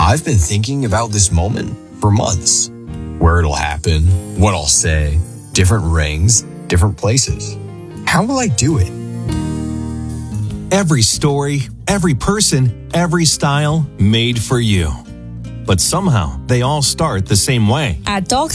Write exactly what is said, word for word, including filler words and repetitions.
I've been thinking about this moment for months. Where it'll happen, what I'll say, different rings, different places. How will I do it? Every story, every person, every style made for you. But somehow they all start the same way. At Dog